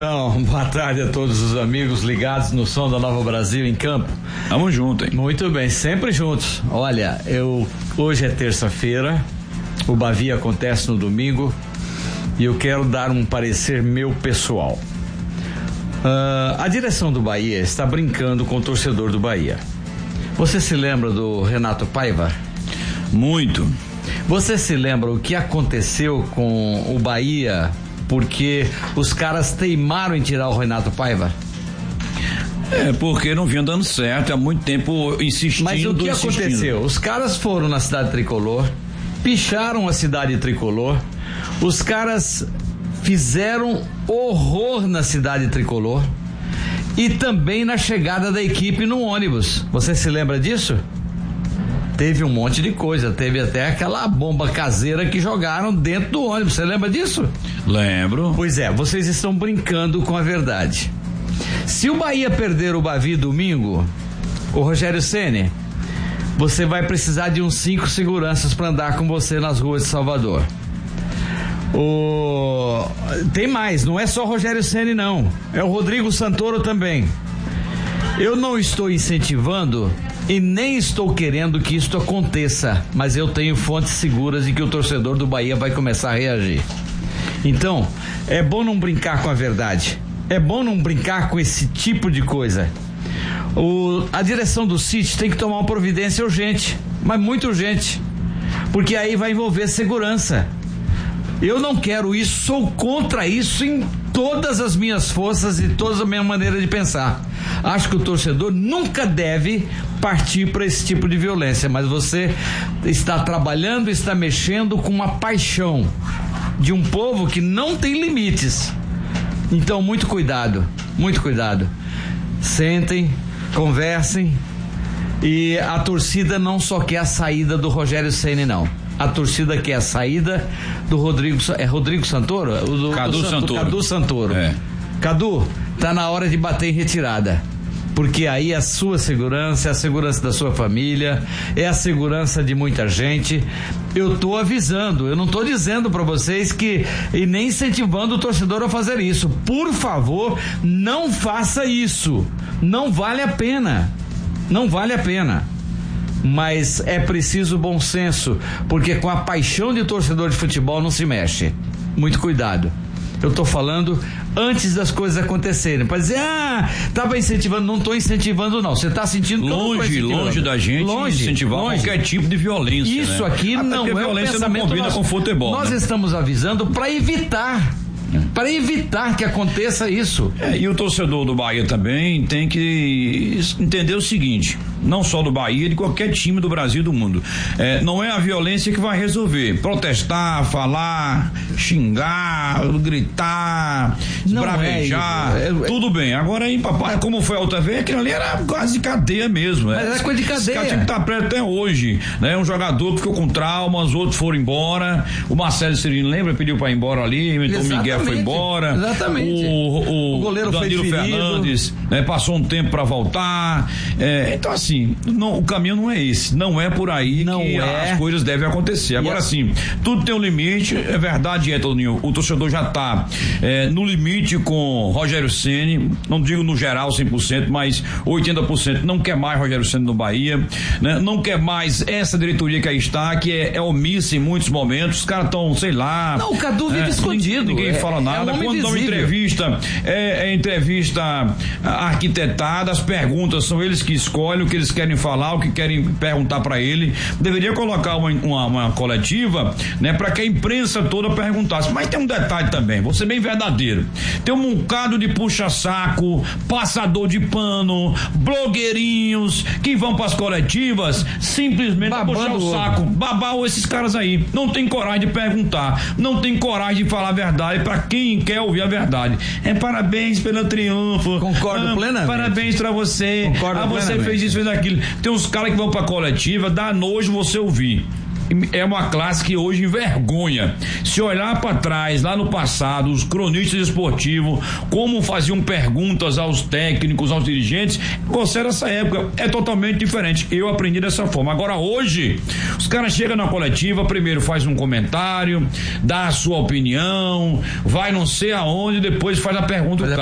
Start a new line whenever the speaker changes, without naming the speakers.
Então, boa tarde a todos os amigos ligados no Som da Nova Brasil em campo.
Tamo junto, hein?
Muito bem, sempre juntos. Olha, hoje é terça-feira, o Bavi acontece no domingo e eu quero dar um parecer meu pessoal. A direção do Bahia está brincando com o torcedor do Bahia. Você se lembra do Renato Paiva?
Muito.
Você se lembra o que aconteceu com o Bahia porque os caras teimaram em tirar o Renato Paiva?
Porque não vinha dando certo, há muito tempo insistindo.
Mas o que aconteceu? Os caras foram na cidade tricolor, picharam a cidade tricolor, os caras fizeram horror na cidade tricolor e também na chegada da equipe no ônibus. Você se lembra disso? Teve um monte de coisa, teve até aquela bomba caseira que jogaram dentro do ônibus, você lembra disso?
Lembro.
Pois é, vocês estão brincando com a verdade. Se o Bahia perder o Bavi domingo, o Rogério Ceni, você vai precisar de uns 5 seguranças para andar com você nas ruas de Salvador. Tem mais, não é só o Rogério Ceni não, é o Rodrigo Santoro também. Eu não estou incentivando e nem estou querendo que isso aconteça, mas eu tenho fontes seguras de que o torcedor do Bahia vai começar a reagir. Então, é bom não brincar com a verdade, é bom não brincar com esse tipo de coisa. A direção do City tem que tomar uma providência urgente, mas muito urgente, porque aí vai envolver segurança. Eu não quero isso, sou contra isso em todas as minhas forças e toda a minha maneira de pensar. Acho que o torcedor nunca deve partir para esse tipo de violência, mas você está trabalhando, está mexendo com uma paixão de um povo que não tem limites. Então, muito cuidado, muito cuidado. Sentem, conversem, e a torcida não só quer a saída do Rogério Ceni, não. A torcida quer a saída do Rodrigo Santoro? Cadu Santoro. Cadu, tá na hora de bater em retirada, porque aí a sua segurança é a segurança da sua família, é a segurança de muita gente. Eu tô avisando, eu não tô dizendo para vocês e nem incentivando o torcedor a fazer isso. Por favor, não faça isso, não vale a pena, não vale a pena. Mas é preciso bom senso, porque com a paixão de torcedor de futebol não se mexe. Muito cuidado. Eu tô falando antes das coisas acontecerem, para dizer, tava incentivando. Não tô incentivando não, você tá sentindo que
longe da gente incentivar qualquer tipo de violência.
Isso, né? Aqui
até
não é
violência,
o pensamento,
não combina com futebol.
Nós estamos avisando para evitar que aconteça isso.
E o torcedor do Bahia também tem que entender o seguinte, não só do Bahia, de qualquer time do Brasil e do mundo, não é a violência que vai resolver. Protestar, falar, xingar, gritar, esbravejar, tudo bem. Agora aí, papai, como foi a outra vez, aquilo ali era quase cadeia mesmo.
Mas era coisa de cadeia. Esse cara tinha que estar preso até hoje, né? Um jogador que ficou com traumas, outros foram embora, o Marcelo Cirino, lembra? Pediu pra ir embora ali, o Miguel foi embora. Exatamente.
O
goleiro
Danilo Fernandes, né, passou um tempo para voltar. Então, assim, o caminho não é esse. Não é por aí as coisas devem acontecer. Agora, sim, tudo tem um limite. É verdade, Toninho. O torcedor já tá no limite com Rogério Ceni. Não digo no geral 100%, mas 80% não quer mais Rogério Ceni no Bahia, né? Não quer mais essa diretoria que aí está, que é omissa em muitos momentos. Os caras estão, sei lá.
Não, o Cadu vive escondido.
Ninguém fala nada. Quando dá uma entrevista, é entrevista arquitetada, as perguntas são eles que escolhem o que eles querem falar, o que querem perguntar para ele. Deveria colocar uma coletiva, né, para que a imprensa toda perguntasse. Mas tem um detalhe também, vou ser bem verdadeiro. Tem um bocado de puxa-saco, passador de pano, blogueirinhos que vão para as coletivas simplesmente puxar o saco, babar esses caras aí. Não tem coragem de perguntar, não tem coragem de falar a verdade para quem quer ouvir a verdade. Parabéns pelo triunfo.
Concordo plenamente.
Parabéns pra você. Você fez isso, fez aquilo. Tem uns caras que vão pra coletiva, dá nojo você ouvir. é uma classe que hoje envergonha. Se olhar para trás, lá no passado, os cronistas esportivos, como faziam perguntas aos técnicos, aos dirigentes, você nessa época é totalmente diferente. Eu aprendi dessa forma. Agora hoje, os caras chegam na coletiva, primeiro faz um comentário, dá a sua opinião, vai não sei aonde, depois faz a pergunta.